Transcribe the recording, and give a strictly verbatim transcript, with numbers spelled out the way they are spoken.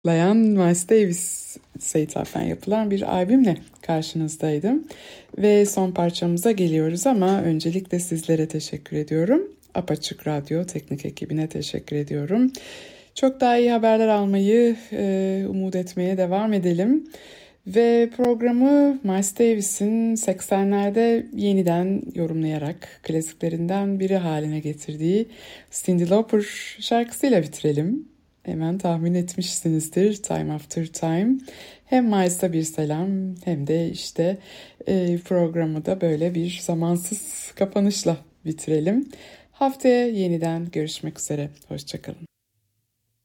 Layan Miles Davis ithafen yapılan bir albümle karşınızdaydım. Ve son parçamıza geliyoruz ama öncelikle sizlere teşekkür ediyorum. Apaçık Radyo teknik ekibine teşekkür ediyorum. Çok daha iyi haberler almayı e, umut etmeye devam edelim. Ve programı Miles Davis'in seksenlerde yeniden yorumlayarak klasiklerinden biri haline getirdiği Cyndi Lauper şarkısıyla bitirelim. Hemen tahmin etmişsinizdir, Time After Time. Hem Miles'a bir selam hem de işte e, programı da böyle bir zamansız kapanışla bitirelim. Haftaya yeniden görüşmek üzere. Hoşçakalın.